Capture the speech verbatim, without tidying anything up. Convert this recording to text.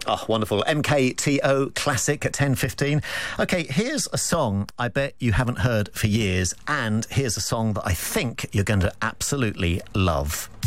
Oh, wonderful. M K T O Classic at ten fifteen. OK, here's a song I bet you haven't heard for years, and here's a song that I think you're going to absolutely love.